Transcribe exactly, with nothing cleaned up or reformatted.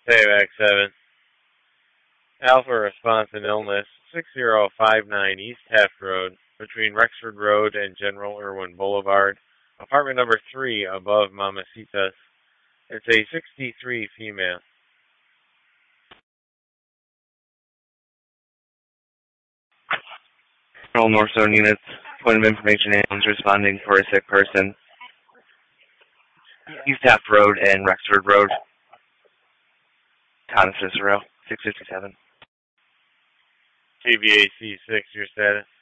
Payback seven. Alpha response and illness, six zero five nine East Taft Road, between Rexford Road and General Irwin Boulevard, apartment number three above Mamacitas. It's a sixty-three female. All North Zone units, point of information, ambulance responding for a sick person. East Taft Road and Rexford Road. Thomas Cicero, six fifty-seven. T V A C six, your status?